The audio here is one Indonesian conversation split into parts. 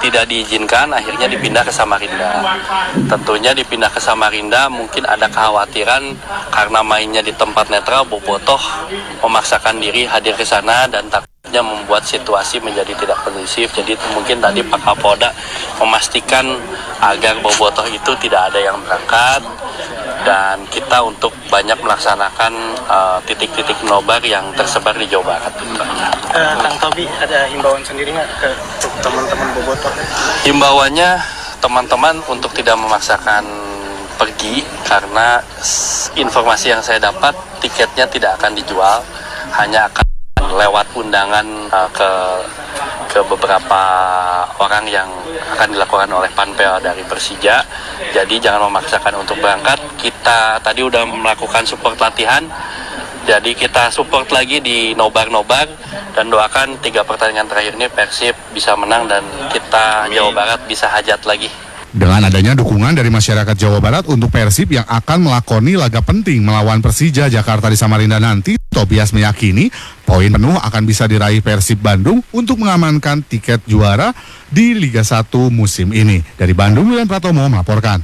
tidak diizinkan, akhirnya dipindah ke Samarinda. Tentunya dipindah ke Samarinda mungkin ada kekhawatiran karena mainnya di tempat netral, Bobotoh memaksakan diri hadir ke sana dan takutnya membuat situasi menjadi tidak kondusif. Jadi mungkin tadi Pak Kapolda memastikan agar Bobotoh itu tidak ada yang berangkat dan kita untuk banyak melaksanakan titik-titik nobar yang tersebar di Jawa Barat. Kang Tobi, ada himbauan sendiri nggak ke teman-teman Bobotoh? Himbauannya teman-teman untuk tidak memaksakan pergi karena informasi yang saya dapat tiketnya tidak akan dijual, hanya akan lewat undangan ke beberapa orang yang akan dilakukan oleh Panpel dari Persija. Jadi jangan memaksakan untuk berangkat. Kita tadi udah melakukan support latihan, jadi kita support lagi di nobar-nobar dan doakan 3 pertandingan terakhir ini Persib bisa menang dan kita Jawa Barat bisa hajat lagi. Dengan adanya dukungan dari masyarakat Jawa Barat untuk Persib yang akan melakoni laga penting melawan Persija Jakarta di Samarinda nanti, Tobias meyakini poin penuh akan bisa diraih Persib Bandung untuk mengamankan tiket juara di Liga 1 musim ini. Dari Bandung, William Pratomo melaporkan.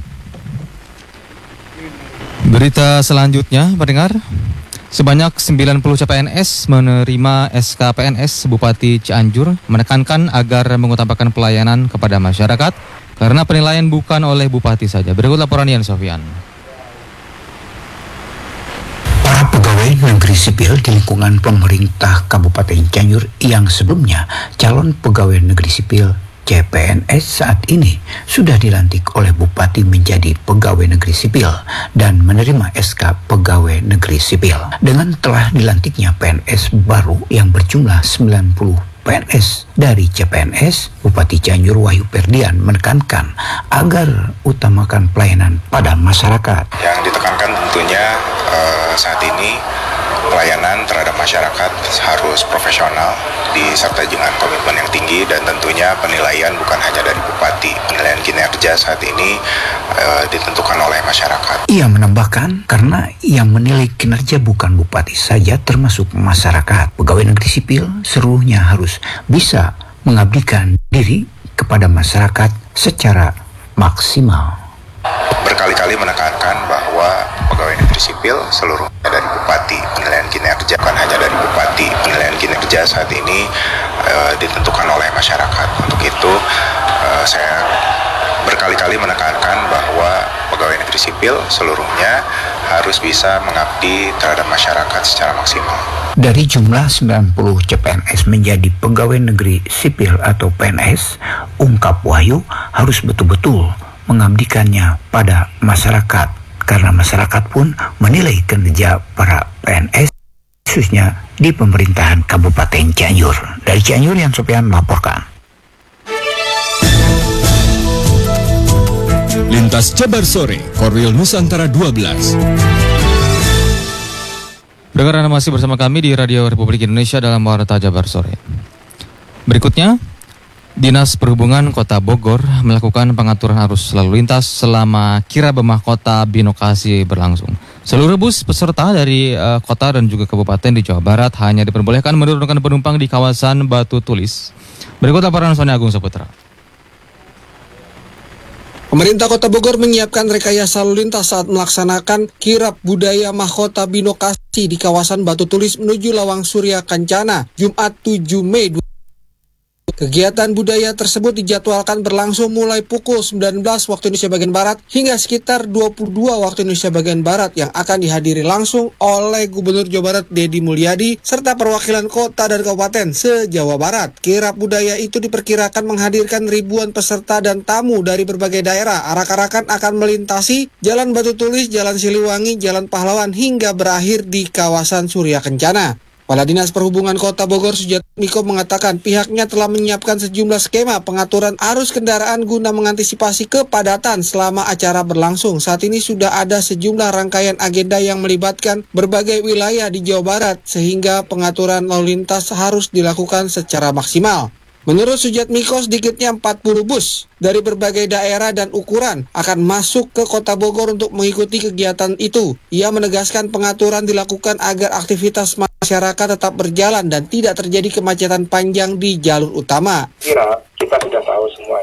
Berita selanjutnya, pendengar. Sebanyak 90 CPNS menerima SK PNS Bupati Cianjur menekankan agar mengutamakan pelayanan kepada masyarakat karena penilaian bukan oleh Bupati saja. Berikut laporan Ian Sofian. Para pegawai negeri sipil di lingkungan pemerintah Kabupaten Cianjur yang sebelumnya calon pegawai negeri sipil CPNS saat ini sudah dilantik oleh Bupati menjadi pegawai negeri sipil dan menerima SK pegawai negeri sipil. Dengan telah dilantiknya PNS baru yang berjumlah 90 PNS dari CPNS, Bupati Cianjur Wahyu Ferdian menekankan agar utamakan pelayanan pada masyarakat. Yang ditekankan tentunya saat ini pelayanan terhadap masyarakat harus profesional disertai dengan komitmen yang tinggi dan tentunya penilaian bukan hanya dari Bupati. Penilaian kinerja saat ini ditentukan oleh masyarakat. Ia menambahkan karena yang menilai kinerja bukan Bupati saja termasuk masyarakat. Pegawai negeri sipil seluruhnya harus bisa mengabdikan diri kepada masyarakat secara maksimal. Berkali-kali menekankan bahwa pegawai negeri sipil seluruhnya dari Bupati. Penilaian kinerja bukan hanya dari Bupati. Penilaian kinerja saat ini ditentukan oleh masyarakat. Untuk itu saya berkali-kali menekankan bahwa pegawai negeri sipil seluruhnya harus bisa mengabdi terhadap masyarakat secara maksimal. Dari jumlah 90 CPNS menjadi pegawai negeri sipil atau PNS, ungkap Wahyu harus betul-betul mengabdikannya pada masyarakat karena masyarakat pun menilai kinerja para PNS khususnya di pemerintahan Kabupaten Cianjur. Dari Cianjur, Ian Sofian melaporkan. Lintas Jabar Sore, Korwil Nusantara 12. Dengar Anda masih bersama kami di Radio Republik Indonesia dalam Warta Jabar Sore. Berikutnya, Dinas Perhubungan Kota Bogor melakukan pengaturan arus lalu lintas selama Kirab Mahkota Binokasi berlangsung. Seluruh bus peserta dari kota dan juga kabupaten di Jawa Barat hanya diperbolehkan menurunkan penumpang di kawasan Batu Tulis. Berikut laporan Sony Agung Saputra. Pemerintah Kota Bogor menyiapkan rekayasa lalu lintas saat melaksanakan Kirab Budaya Mahkota Binokasi di kawasan Batu Tulis menuju Lawang Surya Kencana, Jumat 7 Mei. Kegiatan budaya tersebut dijadwalkan berlangsung mulai pukul 19 waktu Indonesia bagian Barat hingga sekitar 22 waktu Indonesia bagian Barat yang akan dihadiri langsung oleh Gubernur Jawa Barat Deddy Mulyadi serta perwakilan kota dan kabupaten se-Jawa Barat. Kirab budaya itu diperkirakan menghadirkan ribuan peserta dan tamu dari berbagai daerah. Arak-arakan akan melintasi Jalan Batu Tulis, Jalan Siliwangi, Jalan Pahlawan hingga berakhir di kawasan Surya Kencana. Kepala Dinas Perhubungan Kota Bogor Sujatmiko mengatakan pihaknya telah menyiapkan sejumlah skema pengaturan arus kendaraan guna mengantisipasi kepadatan selama acara berlangsung. Saat ini sudah ada sejumlah rangkaian agenda yang melibatkan berbagai wilayah di Jawa Barat sehingga pengaturan lalu lintas harus dilakukan secara maksimal. Menurut Sujatmiko, sedikitnya 40 bus dari berbagai daerah dan ukuran akan masuk ke Kota Bogor untuk mengikuti kegiatan itu. Ia menegaskan pengaturan dilakukan agar aktivitas masyarakat tetap berjalan dan tidak terjadi kemacetan panjang di jalur utama. Kira kita sudah tahu semua